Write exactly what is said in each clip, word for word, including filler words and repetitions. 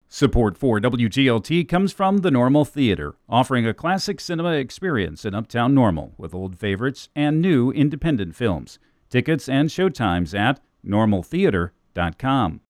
Support for W G L T comes from the Normal Theater, offering a classic cinema experience in Uptown Normal with old favorites and new independent films. Tickets and showtimes at normal theater dot com.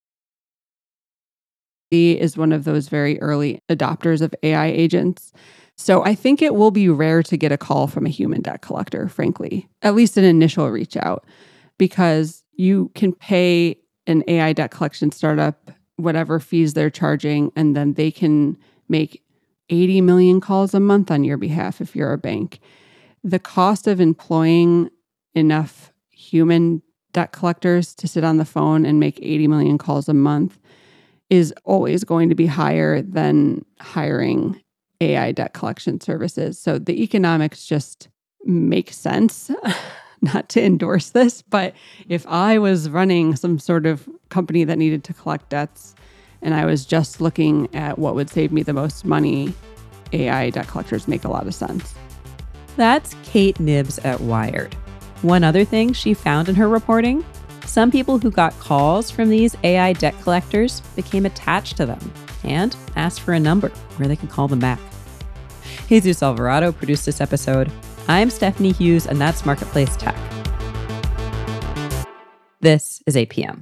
He is one of those very early adopters of A I agents. So I think it will be rare to get a call from a human debt collector, frankly, at least an initial reach out, because you can pay an A I debt collection startup whatever fees they're charging, and then they can make eighty million calls a month on your behalf if you're a bank. The cost of employing enough human debt collectors to sit on the phone and make eighty million calls a month is always going to be higher than hiring A I debt collection services. So the economics just make sense. Not to endorse this, but if I was running some sort of company that needed to collect debts and I was just looking at what would save me the most money, A I debt collectors make a lot of sense. That's Kate Knibbs at Wired. One other thing she found in her reporting, some people who got calls from these A I debt collectors became attached to them and asked for a number where they could call them back. Jesus Alvarado produced this episode. I'm Stephanie Hughes, and that's Marketplace Tech. This is A P M.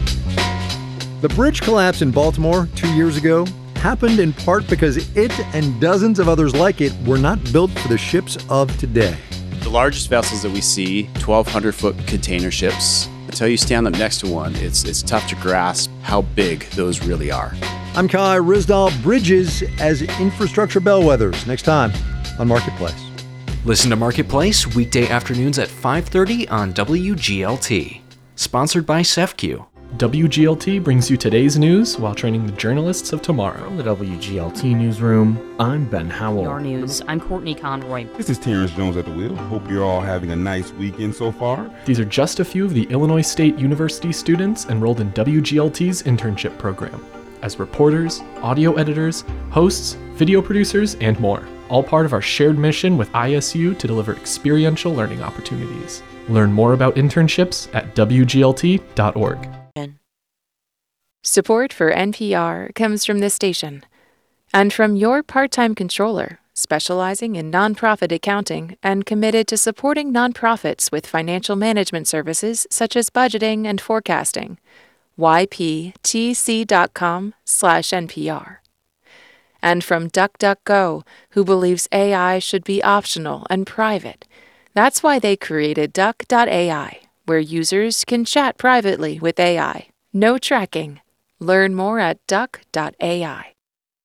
The bridge collapse in Baltimore two years ago happened in part because it and dozens of others like it were not built for the ships of today. The largest vessels that we see, twelve hundred foot container ships. Until you stand up next to one, it's it's tough to grasp how big those really are. I'm Kai Rizdal. Bridges as infrastructure bellwethers. Next time on Marketplace. Listen to Marketplace weekday afternoons at five thirty on W G L T. Sponsored by SEFCU. W G L T brings you today's news while training the journalists of tomorrow. From the W G L T newsroom, I'm Ben Howell. Your news, I'm Courtney Conroy. This is Terrence Jones at the wheel. Hope you're all having a nice weekend so far. These are just a few of the Illinois State University students enrolled in W G L T's internship program as reporters, audio editors, hosts, video producers, and more. All part of our shared mission with I S U to deliver experiential learning opportunities. Learn more about internships at w g l t dot org. Support for N P R comes from this station and from your part-time controller, specializing in nonprofit accounting and committed to supporting nonprofits with financial management services such as budgeting and forecasting. y p t c dot com slash N P R. And from DuckDuckGo, who believes A I should be optional and private. That's why they created Duck dot A I, where users can chat privately with A I. No tracking. Learn more at duck dot A I.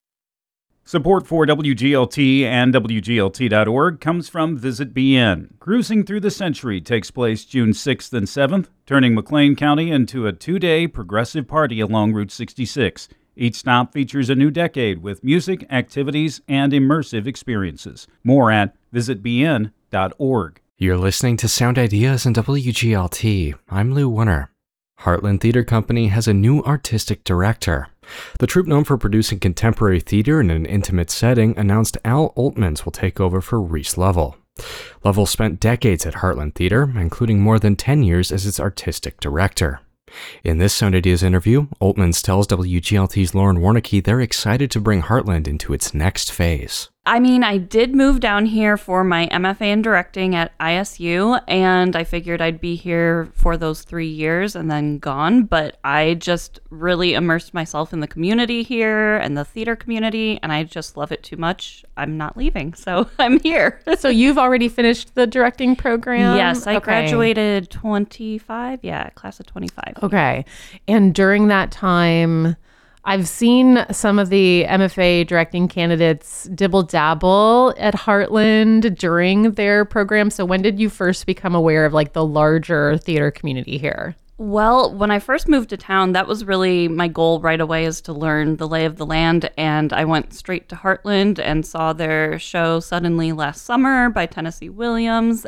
Support for W G L T and W G L T dot org comes from Visit B N. Cruising Through the Century takes place June sixth and seventh, turning McLean County into a two-day progressive party along Route sixty-six. Each stop features a new decade with music, activities, and immersive experiences. More at visit b n dot org. You're listening to Sound Ideas in W G L T. I'm Lou Winner. Heartland Theater Company has a new artistic director. The troupe, known for producing contemporary theater in an intimate setting, announced Al Oltmans will take over for Reese Lovell. Lovell spent decades at Heartland Theater, including more than ten years as its artistic director. In this Sound Ideas interview, Oltmans tells W G L T's Lauren Warnicki they're excited to bring Heartland into its next phase. I mean, I did move down here for my M F A in directing at I S U, and I figured I'd be here for those three years and then gone, but I just really immersed myself in the community here and the theater community, and I just love it too much. I'm not leaving, so I'm here. So you've already finished the directing program? Yes, I okay. graduated twenty-five, yeah, class of twenty-five. Okay, and during that time, I've seen some of the M F A directing candidates dibble-dabble at Heartland during their program. So when did you first become aware of like the larger theater community here? Well, when I first moved to town, that was really my goal right away, is to learn the lay of the land. And I went straight to Heartland and saw their show Suddenly last summer by Tennessee Williams.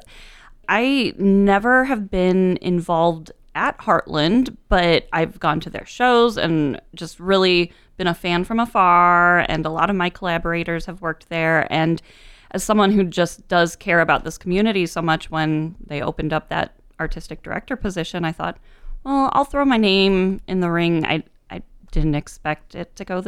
I never have been involved at Heartland, but I've gone to their shows and just really been a fan from afar, and a lot of my collaborators have worked there. And as someone who just does care about this community so much, when they opened up that artistic director position, I thought, well, I'll throw my name in the ring. I I didn't expect it to go this